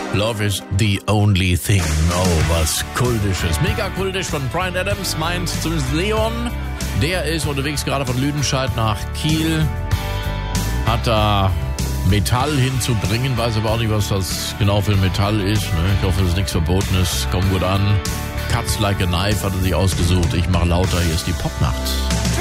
Love is the only thing. Oh, was Kultisches. Mega kultisch von Bryan Adams, meint zumindest Leon. Der ist unterwegs gerade von Lüdenscheid nach Kiel. Hat da Metall hinzubringen. Weiß aber auch nicht, was das genau für ein Metall ist. Ich hoffe, es ist nichts Verbotenes. Kommt gut an. Cuts like a knife hat er sich ausgesucht. Ich mache lauter. Hier ist die Popnacht.